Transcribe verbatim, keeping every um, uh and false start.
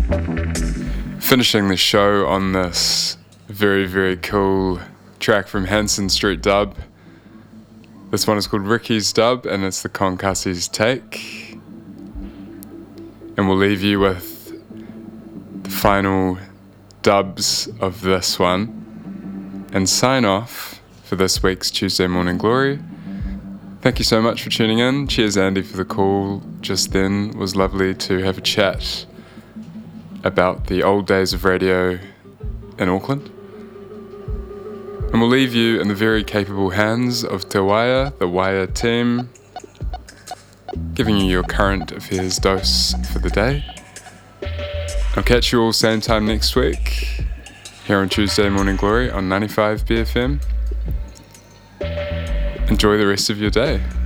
Finishing the show on this very, very cool track from Hanson Street Dub. This one is called Ricky's Dub, and it's the Concussi's take. And we'll leave you with the final dubs of this one and sign off for this week's Tuesday Morning Glory. Thank you so much for tuning in. Cheers, Andy, for the call just then. It was lovely to have a chat about the old days of radio in Auckland. And we'll leave you in the very capable hands of Te Waia, the Waia team, giving you your current affairs dose for the day. I'll catch you all same time next week here on Tuesday Morning Glory on ninety-five B F M. Enjoy the rest of your day.